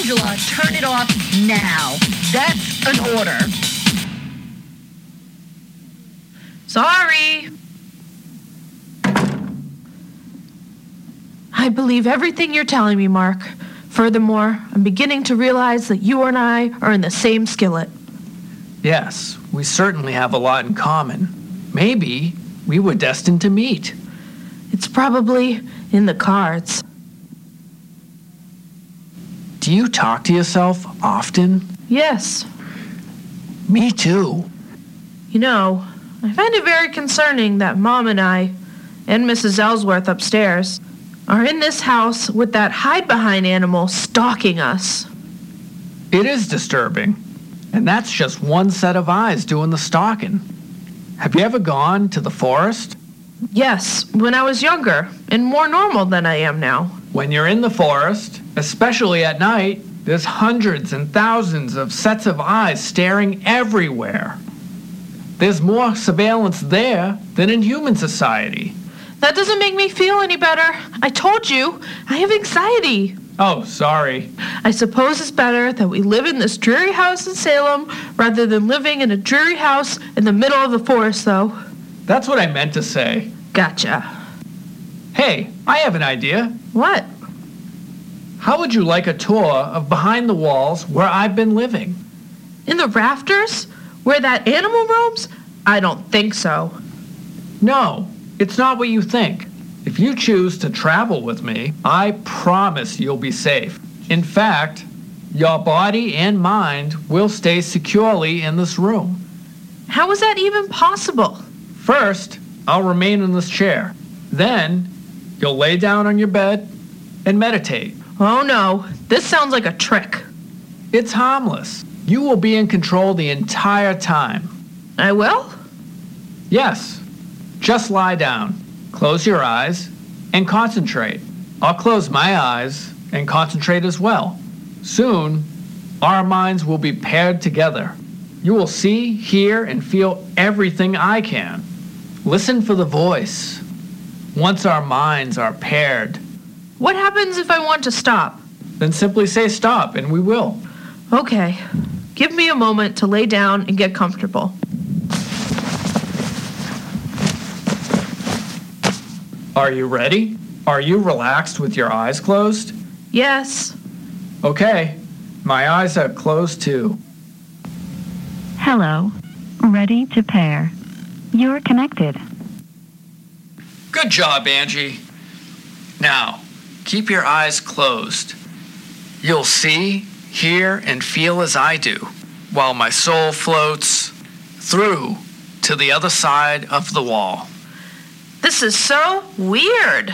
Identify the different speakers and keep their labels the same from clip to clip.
Speaker 1: Angela, turn it off now. That's an order.
Speaker 2: Sorry. I believe everything you're telling me, Mark. Furthermore, I'm beginning to realize that you and I are in the same skillet.
Speaker 3: Yes, we certainly have a lot in common. Maybe we were destined to meet.
Speaker 2: It's probably in the cards.
Speaker 3: Do you talk to yourself often?
Speaker 2: Yes.
Speaker 3: Me too.
Speaker 2: You know, I find it very concerning that Mom and I, and Mrs. Ellsworth upstairs, are in this house with that hide-behind animal stalking us.
Speaker 3: It is disturbing. And that's just one set of eyes doing the stalking. Have you ever gone to the forest?
Speaker 2: Yes, when I was younger, and more normal than I am now.
Speaker 3: When you're in the forest, especially at night, there's hundreds and thousands of sets of eyes staring everywhere. There's more surveillance there than in human society.
Speaker 2: That doesn't make me feel any better. I told you, I have anxiety.
Speaker 3: Oh, sorry.
Speaker 2: I suppose it's better that we live in this dreary house in Salem rather than living in a dreary house in the middle of the forest, though.
Speaker 3: That's what I meant to say.
Speaker 2: Gotcha.
Speaker 3: Hey, I have an idea.
Speaker 2: What?
Speaker 3: How would you like a tour of behind the walls where I've been living?
Speaker 2: In the rafters? Where that animal roams? I don't think so.
Speaker 3: No, it's not what you think. If you choose to travel with me, I promise you'll be safe. In fact, your body and mind will stay securely in this room.
Speaker 2: How is that even possible?
Speaker 3: First, I'll remain in this chair. Then, you'll lay down on your bed and meditate.
Speaker 2: Oh no, this sounds like a trick.
Speaker 3: It's harmless. You will be in control the entire time.
Speaker 2: I will?
Speaker 3: Yes. Just lie down. Close your eyes and concentrate. I'll close my eyes and concentrate as well. Soon, our minds will be paired together. You will see, hear, and feel everything I can. Listen for the voice. Once our minds are paired,
Speaker 2: What happens if I want to stop?
Speaker 3: then simply say stop and we will.
Speaker 2: Okay, give me a moment to lay down and get comfortable.
Speaker 3: Are you ready? Are you relaxed with your eyes closed?
Speaker 2: Yes.
Speaker 3: Okay, my eyes are closed too.
Speaker 4: Hello. Ready to pair. You're connected.
Speaker 3: Good job, Angie. Now, keep your eyes closed. You'll see, hear, and feel as I do, while my soul floats through to the other side of the wall.
Speaker 2: This is so weird.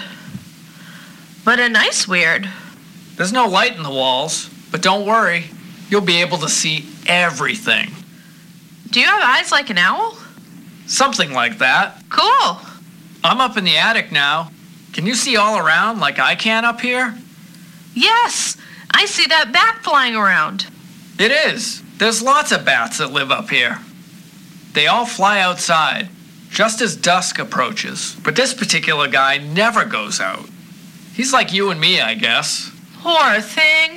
Speaker 2: But a nice weird.
Speaker 3: There's no light in the walls, but don't worry, you'll be able to see everything.
Speaker 2: Do you have eyes like an owl?
Speaker 3: Something like that.
Speaker 2: Cool.
Speaker 3: I'm up in the attic now. Can you see all around like I can up here?
Speaker 2: Yes, I see that bat flying around.
Speaker 3: It is. There's lots of bats that live up here. They all fly outside, just as dusk approaches. But this particular guy never goes out. He's like you and me, I guess.
Speaker 2: Poor thing.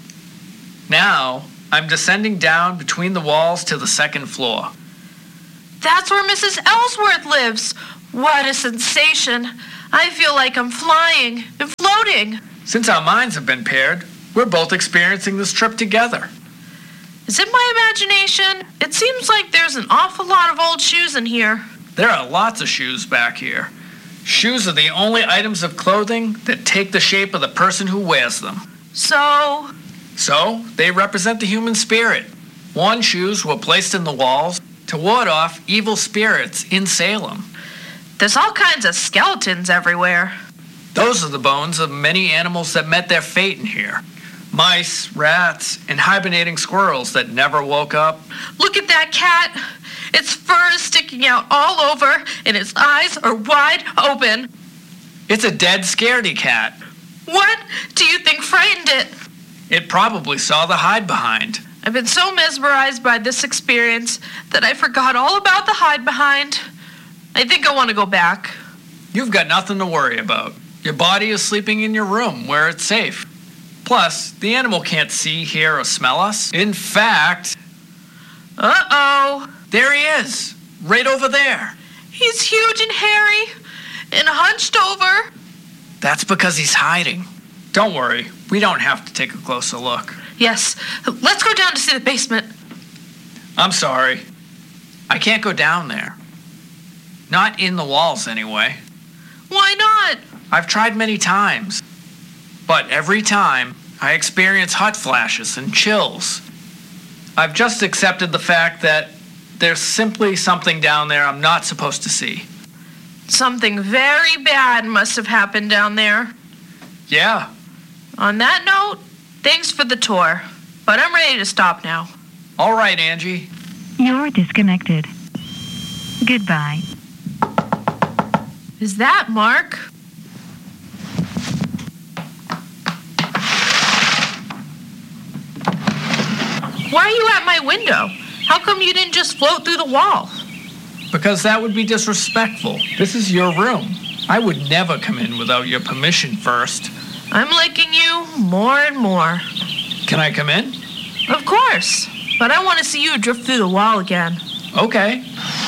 Speaker 3: Now, I'm descending down between the walls to the second floor.
Speaker 2: That's where Mrs. Ellsworth lives. What a sensation. I feel like I'm flying and floating.
Speaker 3: Since our minds have been paired, we're both experiencing this trip together.
Speaker 2: Is it my imagination? It seems like there's an awful lot of old shoes in here.
Speaker 3: There are lots of shoes back here. Shoes are the only items of clothing that take the shape of the person who wears them.
Speaker 2: So,
Speaker 3: they represent the human spirit. Worn shoes were placed in the walls to ward off evil spirits in Salem.
Speaker 2: there's all kinds of skeletons everywhere.
Speaker 3: Those are the bones of many animals that met their fate in here. Mice, rats, and hibernating squirrels that never woke up.
Speaker 2: Look at that cat. Its fur is sticking out all over, and its eyes are wide open.
Speaker 3: It's a dead scaredy cat.
Speaker 2: What do you think frightened it?
Speaker 3: It probably saw the hide behind.
Speaker 2: I've been so mesmerized by this experience that I forgot all about the hide behind. I think I want to go back.
Speaker 3: You've got nothing to worry about. Your body is sleeping in your room where it's safe. Plus, the animal can't see, hear, or smell us. In fact,
Speaker 2: Uh-oh.
Speaker 3: there he is, right over there.
Speaker 2: He's huge and hairy and hunched over.
Speaker 3: That's because he's hiding. Don't worry, we don't have to take a closer look.
Speaker 2: Yes, let's go down to see the basement.
Speaker 3: I'm sorry. I can't go down there. Not in the walls, anyway.
Speaker 2: Why not?
Speaker 3: I've tried many times. But every time, I experience hot flashes and chills. I've just accepted the fact that there's simply something down there I'm not supposed to see.
Speaker 2: Something very bad must have happened down there.
Speaker 3: Yeah.
Speaker 2: On that note, thanks for the tour. But I'm ready to stop now.
Speaker 3: All right, Angie.
Speaker 4: You're disconnected. Goodbye.
Speaker 2: Is that Mark? Why are you at my window? How come you didn't just float through the wall?
Speaker 3: Because that would be disrespectful. This is your room. I would never come in without your permission first.
Speaker 2: I'm liking you more and more.
Speaker 3: Can I come in?
Speaker 2: Of course. But I want to see you drift through the wall again.
Speaker 3: Okay.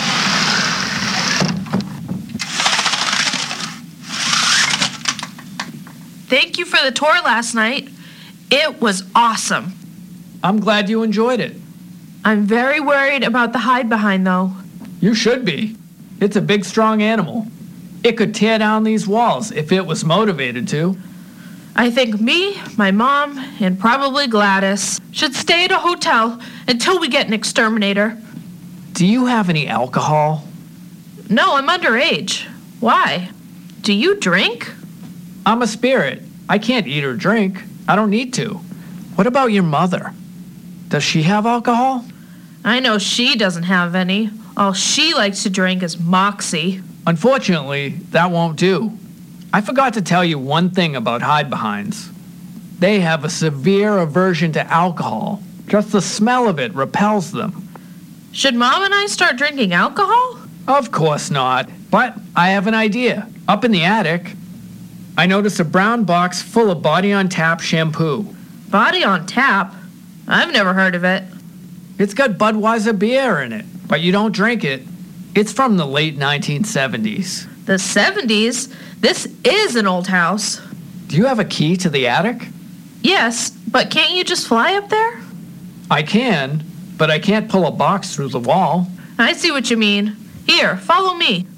Speaker 2: Thank you for the tour last night. It was awesome.
Speaker 3: I'm glad you enjoyed it.
Speaker 2: I'm very worried about the hide behind, though.
Speaker 3: You should be. It's a big, strong animal. It could tear down these walls if it was motivated to.
Speaker 2: I think me, my mom, and probably Gladys should stay at a hotel until we get an exterminator.
Speaker 3: Do you have any alcohol?
Speaker 2: No, I'm underage. Why? Do you drink?
Speaker 3: I'm a spirit. I can't eat or drink. I don't need to. What about your mother? Does she have alcohol?
Speaker 2: I know she doesn't have any. All she likes to drink is Moxie.
Speaker 3: Unfortunately, that won't do. I forgot to tell you one thing about hide-behinds. They have a severe aversion to alcohol. Just the smell of it repels them.
Speaker 2: Should Mom and I start drinking alcohol?
Speaker 3: Of course not. But I have an idea. Up in the attic, I noticed a brown box full of Body on Tap shampoo.
Speaker 2: Body on Tap? I've never heard of it.
Speaker 3: It's got Budweiser beer in it, but you don't drink it. It's from the late 1970s.
Speaker 2: The 70s? This is an old house.
Speaker 3: Do you have a key to the attic?
Speaker 2: Yes, but can't you just fly up there?
Speaker 3: I can, but I can't pull a box through the wall.
Speaker 2: I see what you mean. Here, follow me.